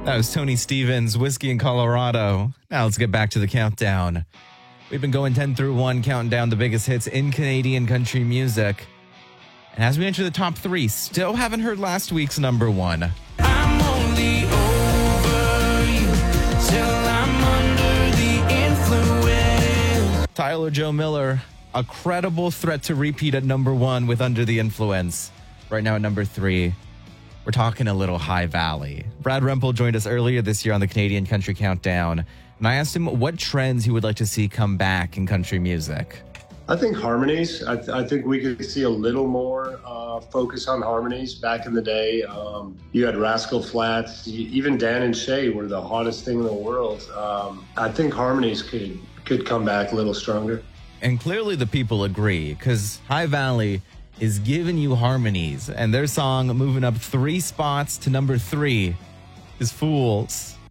That was Tony Stevens, Whiskey in Colorado. Now let's get back to the countdown. We've been going 10 through 1, counting down the biggest hits in Canadian country music. And as we enter the top 3, still haven't heard last week's number 1. I'm only over you till I'm under the influence. Tyler Joe Miller, a credible threat to repeat at number 1 with Under the Influence. Right now at number 3. We're talking a little High Valley. Brad Rempel joined us earlier this year on the Canadian Country Countdown, and I asked him what trends he would like to see come back in country music. I think harmonies. I think we could see a little more focus on harmonies. Back in the day, you had Rascal Flatts, even Dan and Shay were the hottest thing in the world. I think harmonies could come back a little stronger. And clearly the people agree, because High Valley is giving you harmonies, and their song moving up 3 spots to number 3 is Fools.